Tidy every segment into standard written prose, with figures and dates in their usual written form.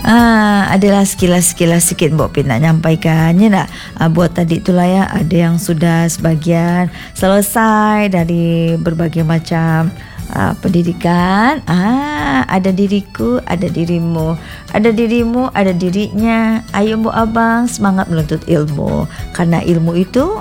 Adalah sekilas-sekilas sikit Mbok Pit nak nyampaikannya nak. Buat tadi itulah ya, ada yang sudah sebagian selesai dari berbagai macam pendidikan. Ada diriku, ada dirimu, ada dirimu, ada dirinya. Ayo Mbok Abang semangat menuntut ilmu, karena ilmu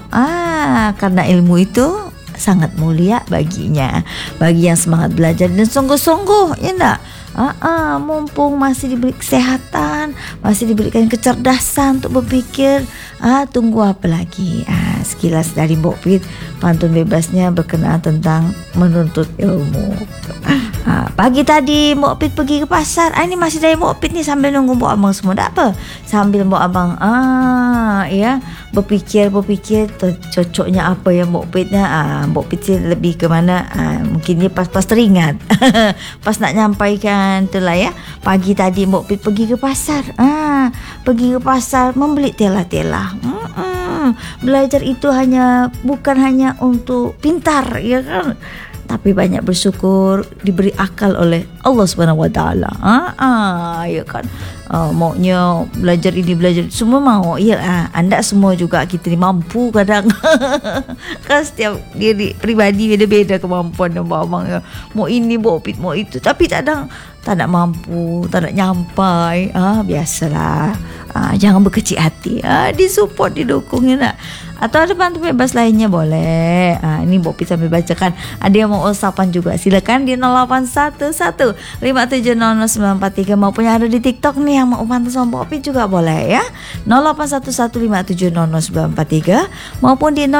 itu sangat mulia baginya, bagi yang semangat belajar dan sungguh-sungguh, ya enggak? Mumpung masih diberi kesehatan, masih diberikan kecerdasan untuk berfikir, tunggu apa lagi? Sekilas dari Mbok Pit, pantun bebasnya berkenaan tentang menuntut ilmu. Pagi tadi Mbok Pit pergi ke pasar. Ini masih dari Mbok Pit ni, sambil nunggu Mbok Abang semua. Tak apa, sambil Mbok Abang berfikir cocoknya apa yang Mbok Pitnya. Mbok Pit lebih ke mana? Mungkin dia pas teringat pas nak nyampaikan itulah ya. Pagi tadi Mbok Pit pergi ke pasar. Pergi ke pasar membeli tela-tela. Belajar itu bukan hanya untuk pintar, ya kan? Tapi banyak bersyukur diberi akal oleh Allah Subhanahu Wa Taala. Ya kan. Maunya belajar ini belajar semua mau. Ya, anda semua juga kita ni mampu kadang. Kan setiap diri pribadi beda-beda kemampuan abang ya. Mau ini, mau Pit, mau itu, tapi tak nak mampu, tak nak nyampai. Biasalah. Jangan berkecil hati. Disupport, didukung ya nak. Atau ada pantun bebas lainnya boleh. Ini Mbok Pit sambil bacakan. Ada yang mau usapan juga, silakan di 0811 5700943 maupun yang ada di TikTok nih yang mau pantun sama Mbok Pit juga boleh ya. 0811 5700943 maupun di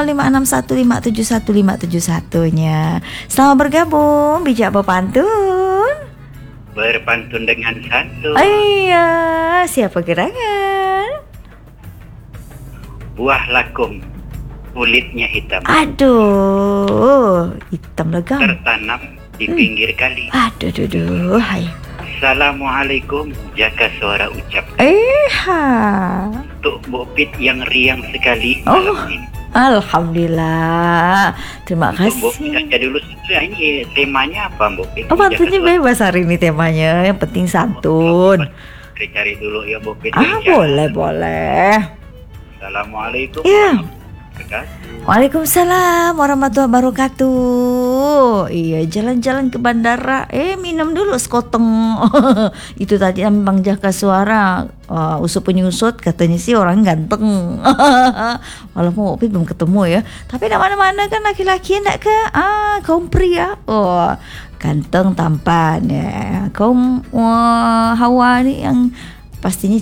0561571571 nya. Selamat bergabung bijak berpantun. Berpantun dengan santun. Iya, siapa gerangan? Buah lakung, kulitnya hitam. Aduh, hitam legam. Tertanam di pinggir kali. Aduh, hai. Assalamualaikum, jaga suara ucap. Untuk Mbok Pit yang riang sekali malam ini. Alhamdulillah. Terima kasih. Mbok Pit aja dulu. Ini temanya apa Mbok Pit? Pantunnya bebas hari ini temanya. Yang penting santun. Cari dulu ya Mbok Pit. Boleh. Assalamualaikum. Ya. Waalaikumsalam warahmatullahi wabarakatuh. Iya, jalan-jalan ke bandara. Minum dulu sekoteng. Itu tadi Bang Jaka suara usut penyusut, katanya sih orang ganteng. Walaupun Mbok Pit belum ketemu ya. Tapi nak mana-mana kan laki-laki nak ke? Kaum pria. Ganteng tampan ya. Kaum Hawa ni yang pastinya